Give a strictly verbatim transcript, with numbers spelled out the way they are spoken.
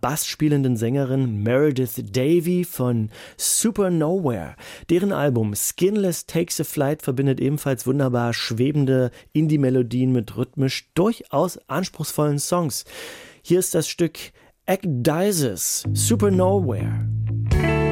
Bass spielenden Sängerin Meredith Davy von Super Nowhere. Deren Album Skinless Takes a Flight verbindet ebenfalls wunderbar schwebende Indie-Melodien mit rhythmisch durchaus anspruchsvollen Songs. Hier ist das Stück Ecdysis, Super Nowhere.